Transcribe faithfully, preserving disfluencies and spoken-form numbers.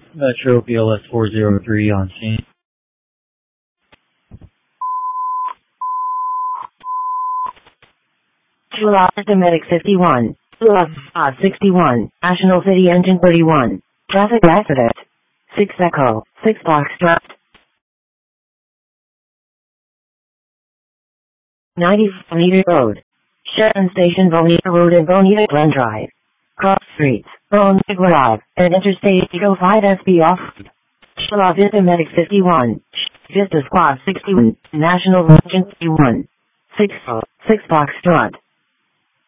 Metro B L S four zero three on scene. Chula Medic fifty-one. Chula Odd sixty-one. National City Engine thirty-one. Traffic accident. six Echo. six Foxtrot. ninety meter road. Shetland Station, Bonita Road and Bonita Glen Drive. Cross streets, Bonita Drive, and Interstate oh five S B off. Chula Vista Medic fifty-one. Vista Squad sixty-one. National Engine thirty-one. six, six Foxtrot.